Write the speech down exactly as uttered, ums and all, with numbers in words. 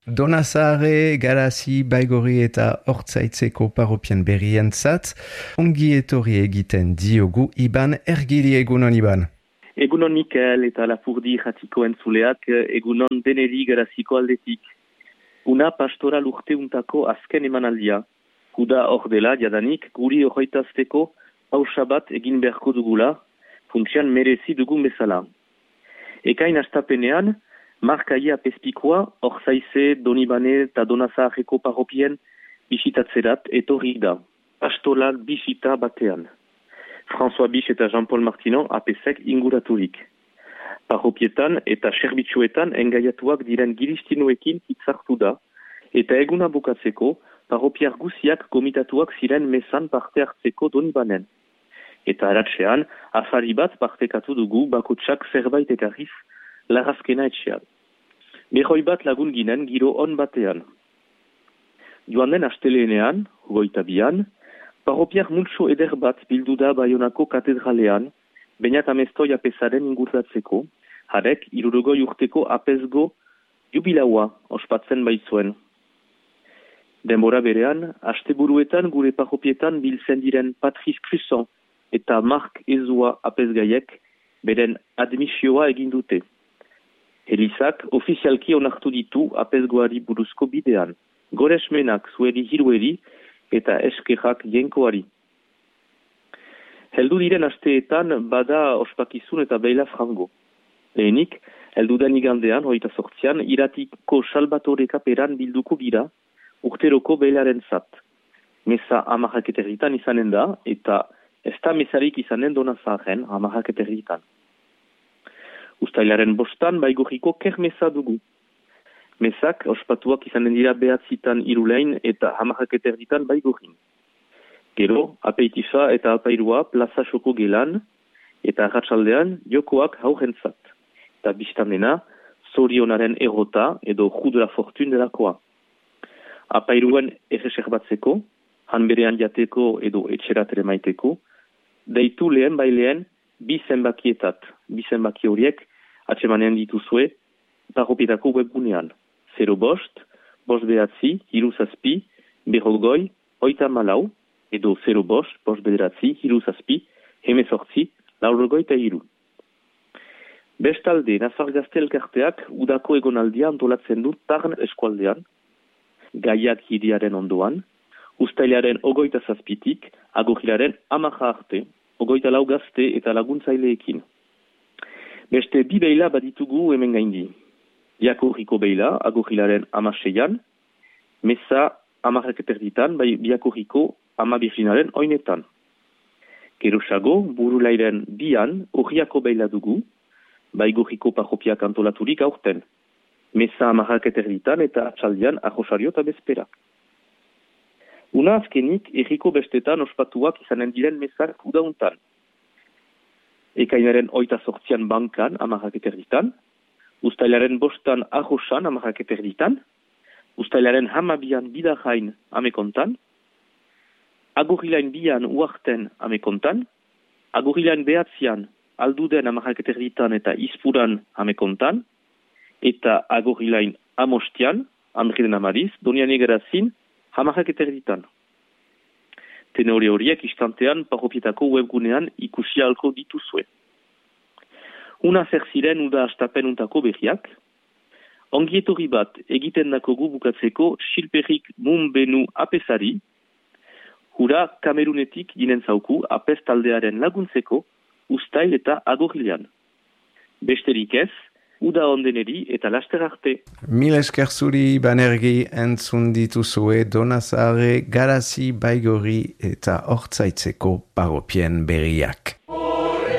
Donazare, Garazi, Baigorri eta Hortzaitzeko paropien berrientzat, ongi etorri egiten diogu Iban Ergili. Egunon Iban. Egunon Mikel eta Lapurdi jatiko entzuleak, egunon deneri Garaziko aldetik. Una pastoral urteuntako azken emanaldia. Kuda hor dela, jadanik, guri horretazteko pausa bat egin beharko dugula, funtsian merezi dugun bezala. Ekain astapenean, markaia pespikoa, Hortzaize, Donibane eta Donazahareko paropien bisitatzerat etorri da. Pastoral bisita batean. François Bich eta Jean-Paul Martinon apesek inguraturik. Paropietan eta serbitzuetan engaiatuak diren giristinoekin hitzartu da, eta eguna bukatzeko, paropiar guziak komitatuak ziren mesan parte hartzeko Donibanen. Eta aratzean, afari bat partekatu dugu bakotsak zerbait ekarriz larrazkena etxean. Behoi bat lagun ginen giro on batean. Joan den asteleenean, goita bian, paropiar multso eder bat bildu da Baionako katedralean, bainat amestoi apesaren ingurtatzeko, harek irurogoi urteko apesgo jubilaua ospatzen baitzuen. Denbora berean, asteburuetan gure paropietan biltzen diren Patrice Cruson eta Mark Ezua apesgaiek beren admisioa egin dute. Elizak ofizialki onartu ditu apesgoari buruzko bidean, goresmenak zueri hirueri eta eskerrak jenkoari. Heldu diren asteetan bada ospakizun eta beila frango. Lehenik, heldu den igandean, hoita sortzian, iratiko Salvatore kaperan bilduko gira, urteroko beilaren zat. Mesa amarrak eterritan izanen da, eta ez da mesarik izanen Donazaren amarrak eterritan. Uztailaren bostan Baigorriko kermesa dugu. Mesak ospatuak izanen dira behatzitan Irulein eta amarrak eterritan Baigorrin. Gero, apeitifa eta apairua plaza xoko gelan, eta arratsaldean jokoak haurentzat. Eta biztanena, zorionaren errota edo Ju de la Fortune delakoa. Apairuen erreserbatzeko, hanberean jateko edo etxeratere maiteko, deitu lehen bailean bi zenbakietat. Bi zenbaki horiek atsemanean dituzue paropietako webgunean. Zero bost, bost behatzi, hiru zazpi, berrogoi, oita malau, edo zero bost, bost bederatzi, hiru zazpi, hemezortzi, laurogoi eta hiru. Bestalde, Nafar Gazte elkarteak udako egonaldia antolatzen du Tarn eskualdean, Gaiak hiriaren ondoan, Uztailaren ogoita zazpitik, Agorrilaren amaja arte, ogoita lau gazte eta laguntzaileekin. Beste bi beila baditugu hemen gaindi. Biakorriko beila, Agorrilaren amaseian, Mesa amarrak eterditan, bai Biakorriko ama birginaren oinetan. Gerosago, Burulairen bian, Orriako beila dugu, Baigorriko parropiak antolaturik aurten. Mesa amarrak eterditan eta atxaldian arrosario eta bezperak. Una azkenik, erriko bestetan ospatuak izanen diren mesak udauntan. Ekainaren oita sortzian bankan amarrak eterditan, Uztailaren bostan arrosan amarrak eterditan, Uztailaren hamabian bidajain amekontan, Agorrilain bian uarten amekontan, Agorrilain behatzian alduden amarrak eterditan eta izpuran amekontan, eta Agorrilain amostian, Andriden Amariz, Doniane Garazin, hamarrak eterditan. Tenore horiek istantean paropietako webgunean ikusi halko dituzue. Una zer ziren uda astapenuntako berriak, ongietorri bat egiten dakogu bukatzeko Silperik Mumbenu apesari, hura Kamerunetik ginen zauku apes taldearen laguntzeko Uztail eta Agorrilean. Besterik ez, uda ondeneri eta laster arte. Mil esker zuri banergi entzun dituzue Donazare, Garazi, Baigorri eta Hortzaitzeko paropien berriak.